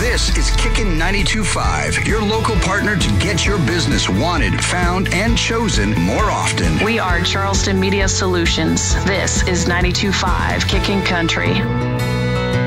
This is Kickin' 92.5, your local partner to get your business wanted, found, and chosen more often. We are Charleston Media Solutions. This is 92.5 Kicking Country.